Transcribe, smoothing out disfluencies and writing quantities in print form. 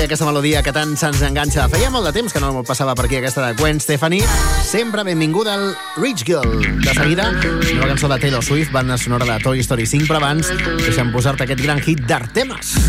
aquesta melodia que tant se'ns enganxa. Feia molt de temps que no passava per aquí aquesta de Gwen Stefani. Sempre benvinguda al Rich Girl. De seguida, una cançó de Taylor Swift, banda sonora de Toy Story 5, però abans deixa'm posar-te aquest gran hit d'Artemas.